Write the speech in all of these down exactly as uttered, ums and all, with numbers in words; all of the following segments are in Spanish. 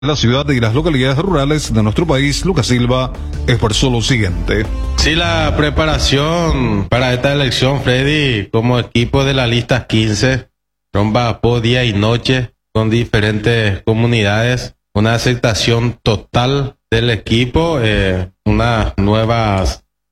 La ciudad y las localidades rurales de nuestro país, Lucas Silva expresó lo siguiente. Sí, la preparación para esta elección, Freddy, como equipo de la lista quince, trabajó día y noche con diferentes comunidades, una aceptación total del equipo, eh, una nueva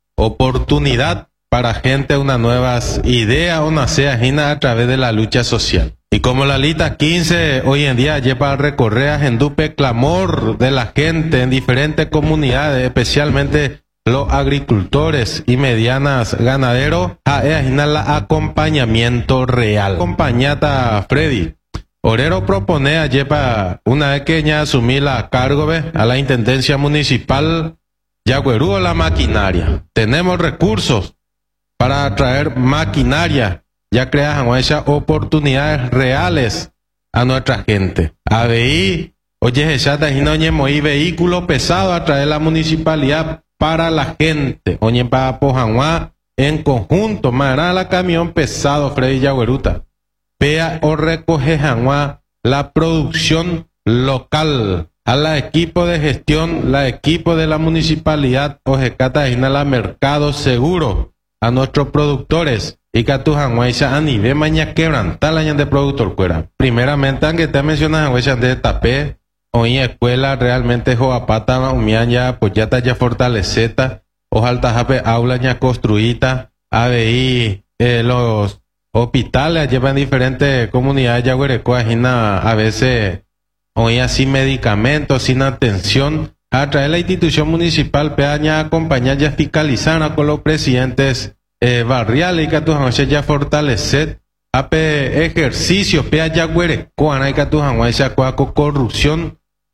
oportunidad para gente, una nueva idea, una sea a través de la lucha social. Y como la lista quince hoy en día lleva a recorrer a Gendupe clamor de la gente en diferentes comunidades, especialmente los agricultores y medianas ganaderos, a el acompañamiento real. Acompañata Freddy. Orero propone a lleva una vez que ya asumí la cargo ¿ve? a la Intendencia Municipal Yagüerú la maquinaria. Tenemos recursos para traer maquinaria. Ya crean esas oportunidades reales a nuestra gente. A ver, oye, ya no hay vehículo pesado a traer la municipalidad para la gente. Oye, para Pojanguá en conjunto, mará la camión pesado, Freddy Yagüeruta. Vea o recoge Janguá la producción local. A la equipo de gestión, la equipo de la municipalidad, ojecata la mercado seguro a nuestros productores. Y que tu janguaisa a nivel mañana quebrantar la de productor cuera. Primeramente, aunque te mencionas janguaisa de tapé, hoy en escuela realmente joapata, umian ya, pues ya está ya fortaleceta, ojalá jape aula ya construida, a ver, eh, los hospitales llevan diferentes comunidades ya huerecoa, a veces, hoy así medicamentos, sin atención, a traer la institución municipal, peaña acompañar ya fiscalizar con los presidentes Eh, barriales y que tu janguaisa ya fortalecer ape ejercicio pea ya güere cuana y que tu janguaisa cuaco corrupción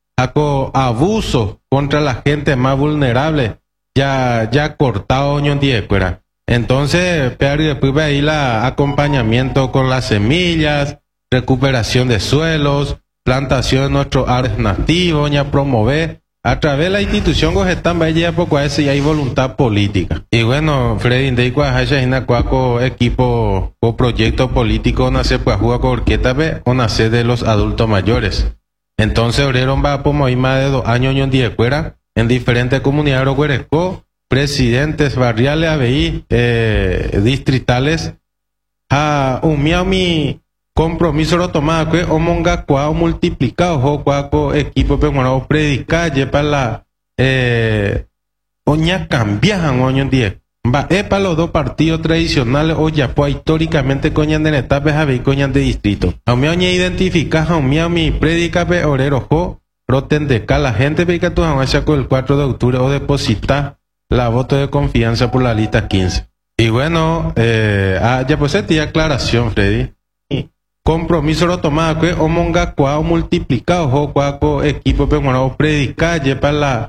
aco abuso contra la gente más vulnerable ya ya cortado oño diez cuera. Entonces pea y después ve ahí la acompañamiento con las semillas, recuperación de suelos, plantación de nuestros árboles nativos, ya promover a través de la institución Gojetán va a llegar poco a ese y hay voluntad política. Y bueno, Freddy, de igual cuaco equipo o proyecto político nace pues juega con orquesta o nace de los adultos mayores. Entonces, Obrero va por más de dos años en día fuera en diferentes comunidades oguereco, presidentes barriales, A B I, eh, distritales, a un mi compromiso lo tomaba que omonga cuao multiplicado o cuaco equipo pero bueno predicar para la eh oña cambiajan oño diez va es para los dos partidos tradicionales o ya pues históricamente coñan de etapas a ver coñan de distrito a mí oña identificar a mí a mi predica pe orero jo roten de la gente ve que tú vas a con el cuatro de octubre o depositar la voto de confianza por la lista quince y bueno eh ah, ya pues esta aclaración Freddy. Compromiso lo tomaba que omonga cuao multiplicado o cuaco equipo pero bueno predicar para la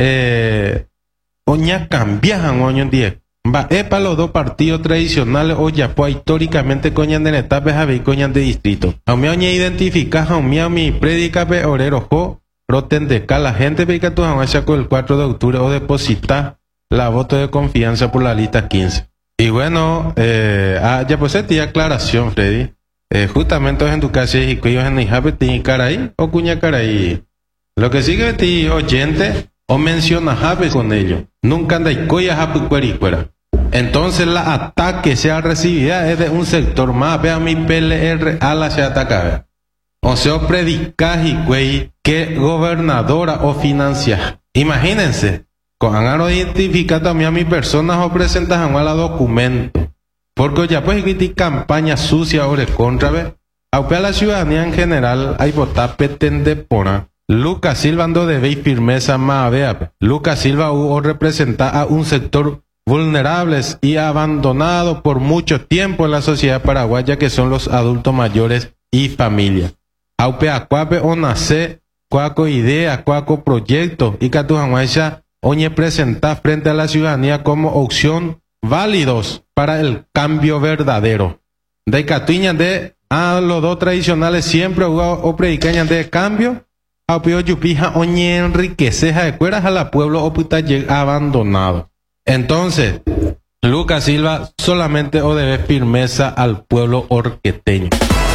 eh oña cambiajan oño diez va es para los dos partidos tradicionales o ya pues históricamente coñan de etapas a ver coñan de distrito a mí oña identificar a mí a mi predica pe orero jo roten de la gente ve que tú vas a con el cuatro de octubre o depositar la voto de confianza por la lista quince y bueno eh ah, ya pues esta aclaración Freddy. Eh, justamente en tu casa y que ellos en el caray o cuña caray lo que sigue ti oyente o menciona jabe con ellos nunca anda y coya jabe cuericuera entonces la ataque sea recibida es de un sector más vea mi P L R a la se ataca o sea predicar y güey que gobernadora o financia imagínense con han identificado también a mi personas o presentan a la documento. Porque ya pues hay campaña sucia ahora contra ve. Aunque a la ciudadanía en general hay votar petende pona. Lucas Silva ando de ve firmeza más vea. Lucas Silva o representa a un sector vulnerables y abandonado por mucho tiempo en la sociedad paraguaya que son los adultos mayores y familia. Aunque a cuape o nace cuaco idea, cuaco proyecto y que tu janguaisa oñe presenta frente a la ciudadanía como opción válidos para el cambio verdadero. De catuiña de a los dos tradicionales siempre o predicañan de cambio, a pio yupija oñe enriqueceja de cueras a la pueblo o puta abandonado. Entonces, Lucas Silva solamente o debe firmeza al pueblo orqueteño.